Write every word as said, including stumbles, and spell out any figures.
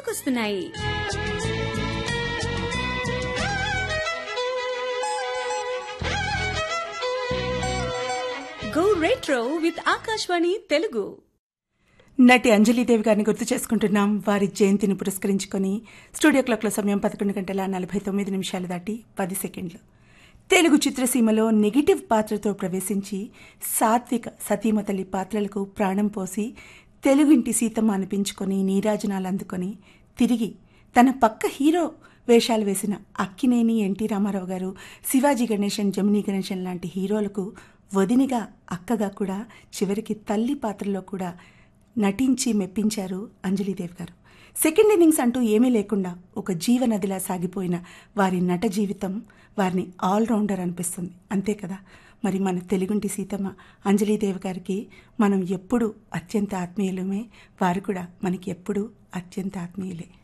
గుర్తుకొస్తున్నాయి. Go retro with Akashvani Telugu. నటి అంజలీదేవి గారిని గుర్తు చేసుకుంటున్నాం. వారి జయంతిని పురస్కరించుకొని స్టూడియో క్లాక్లో సమయం పదకొండు గంటల నలభై తొమ్మిది నిమిషాలు దాటి పది సెకండ్లు. తెలుగు చిత్రసీమలో నెగిటివ్ పాత్రతో ప్రవేశించి సాత్విక సతీమతల్లి పాత్రలకు ప్రాణం పోసి తెలుగింటి సీతమ్మ అనిపించుకొని నీరాజనాలు అందుకొని తిరిగి తన పక్క హీరో వేషాలు వేసిన అక్కినేని, ఎన్టీ రామారావు గారు, శివాజీ గణేశన్, జమినీ గణేశన్ లాంటి హీరోలకు వదినిగా, అక్కగా కూడా చివరికి తల్లి పాత్రలో కూడా నటించి మెప్పించారు అంజలీదేవి గారు. సెకండ్ ఇన్నింగ్స్ అంటూ ఏమీ లేకుండా ఒక జీవనదిలా సాగిపోయిన వారి నట జీవితం వారిని ఆల్రౌండర్ అనిపిస్తుంది. అంతే కదా. మరి మన తెలుగుంటి సీతమ్మ అంజలీదేవి గారికి మనం ఎప్పుడూ అత్యంత ఆత్మీయులమే, వారు కూడా మనకి ఎప్పుడూ అత్యంత ఆత్మీయులే.